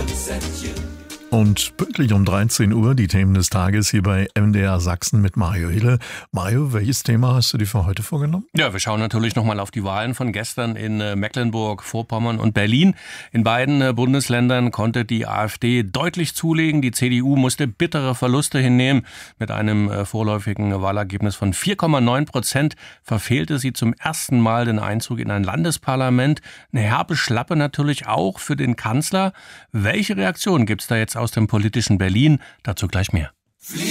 Und pünktlich um 13 Uhr die Themen des Tages hier bei MDR Sachsen mit Mario Hille. Mario, welches Thema hast du dir für heute vorgenommen? Ja, wir schauen natürlich nochmal auf die Wahlen von gestern in Mecklenburg-Vorpommern und Berlin. In beiden Bundesländern konnte die AfD deutlich zulegen. Die CDU musste bittere Verluste hinnehmen. Mit einem vorläufigen Wahlergebnis von 4,9% verfehlte sie zum ersten Mal den Einzug in ein Landesparlament. Eine herbe Schlappe natürlich auch für den Kanzler. Welche Reaktion gibt's da jetzt aus dem politischen Berlin? Dazu gleich mehr.